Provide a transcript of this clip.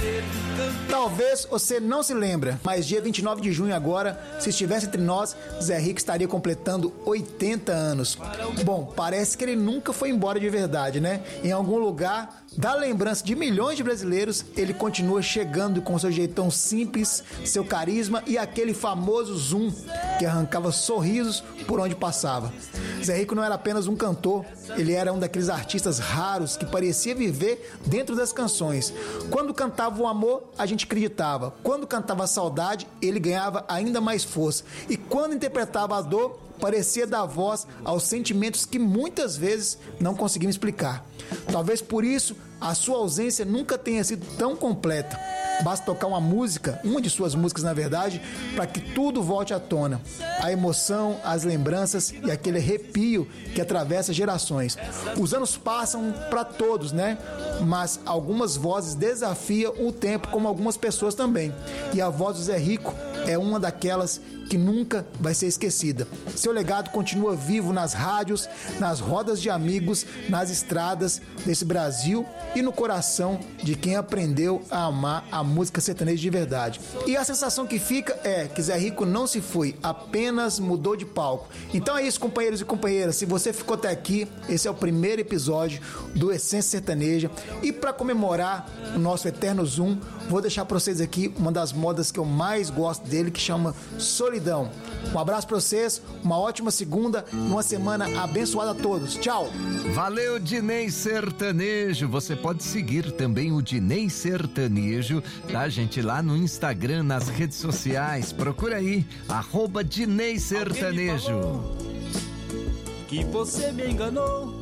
Talvez você não se lembra, mas dia 29 de junho agora, se estivesse entre nós, Zé Rico estaria completando 80 anos. Bom, parece que ele nunca foi embora de verdade, né? Em algum lugar da lembrança de milhões de brasileiros, ele continua chegando com seu jeitão simples, seu carisma e aquele famoso zoom que arrancava sorrisos por onde passava. Zé Rico não era apenas um cantor, ele era um daqueles artistas raros que parecia viver dentro das canções. Quando cantava o amor, a gente acreditava. Quando cantava a saudade, ele ganhava ainda mais força. E quando interpretava a dor, parecia dar voz aos sentimentos que muitas vezes não conseguimos explicar. Talvez por isso a sua ausência nunca tenha sido tão completa. Basta tocar uma música, uma de suas músicas na verdade, para que tudo volte à tona. A emoção, as lembranças e aquele arrepio que atravessa gerações. Os anos passam para todos, né? Mas algumas vozes desafiam o tempo, como algumas pessoas também. E a voz do Zé Rico é uma daquelas que nunca vai ser esquecida. Seu legado continua vivo nas rádios, nas rodas de amigos, nas estradas desse Brasil e no coração de quem aprendeu a amar a música sertaneja de verdade. E a sensação que fica é que Zé Rico não se foi, apenas mudou de palco. Então é isso, companheiros e companheiras. Se você ficou até aqui, esse é o primeiro episódio do Essência Sertaneja. E para comemorar o nosso eterno Zoom, vou deixar para vocês aqui uma das modas que eu mais gosto dele, que chama Solidão. Um abraço para vocês, uma ótima segunda e uma semana abençoada a todos. Tchau! Valeu, Dinei Sertanejo. Você pode seguir também o Dinei Sertanejo, tá, gente? Lá no Instagram, nas redes sociais. Procura aí, @Dinei Sertanejo. Que você me enganou.